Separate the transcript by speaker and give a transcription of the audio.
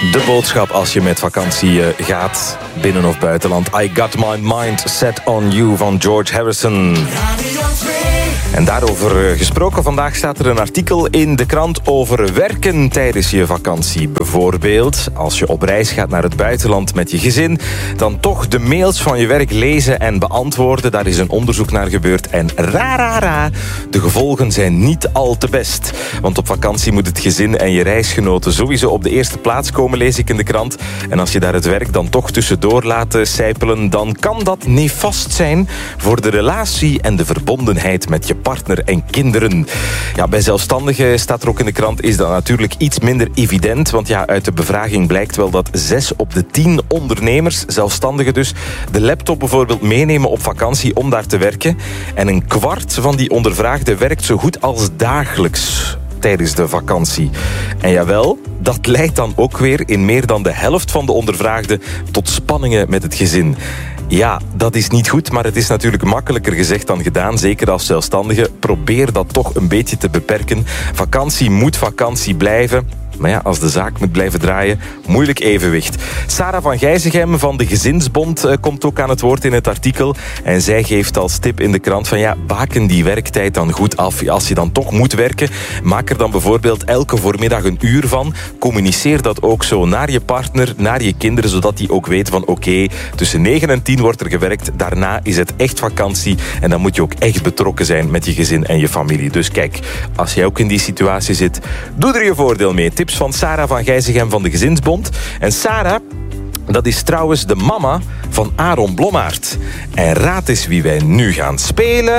Speaker 1: De boodschap als je met vakantie gaat, binnen of buitenland. I got my mind set on you van George Harrison. En daarover gesproken, vandaag staat er een artikel in de krant over werken tijdens je vakantie. Bijvoorbeeld, als je op reis gaat naar het buitenland met je gezin, dan toch de mails van je werk lezen en beantwoorden. Daar is een onderzoek naar gebeurd en de gevolgen zijn niet al te best. Want op vakantie moet het gezin en je reisgenoten sowieso op de eerste plaats komen, lees ik in de krant. En als je daar het werk dan toch tussendoor laat sijpelen, dan kan dat nefast zijn voor de relatie en de verbondenheid met je partner en kinderen. Ja, bij zelfstandigen, staat er ook in de krant, is dat natuurlijk iets minder evident. Want ja, uit de bevraging blijkt wel dat 6 op de 10 ondernemers, zelfstandigen dus, de laptop bijvoorbeeld meenemen op vakantie om daar te werken. En een kwart van die ondervraagden werkt zo goed als dagelijks tijdens de vakantie. En jawel, dat leidt dan ook weer in meer dan de helft van de ondervraagden tot spanningen met het gezin. Ja, dat is niet goed, maar het is natuurlijk makkelijker gezegd dan gedaan. Zeker als zelfstandige. Probeer dat toch een beetje te beperken. Vakantie moet vakantie blijven. Maar ja, als de zaak moet blijven draaien, moeilijk evenwicht. Sarah van Gijzegem van de Gezinsbond komt ook aan het woord in het artikel. En zij geeft als tip in de krant van ja, baken die werktijd dan goed af. Als je dan toch moet werken, maak er dan bijvoorbeeld elke voormiddag een uur van. Communiceer dat ook zo naar je partner, naar je kinderen, zodat die ook weten van oké, tussen 9 en 10 wordt er gewerkt. Daarna is het echt vakantie en dan moet je ook echt betrokken zijn met je gezin en je familie. Dus kijk, als jij ook in die situatie zit, doe er je voordeel mee. Tips van Sarah van Gijzegem van de Gezinsbond. En Sarah, dat is trouwens de mama van Aaron Blommaert. En raad eens wie wij nu gaan spelen.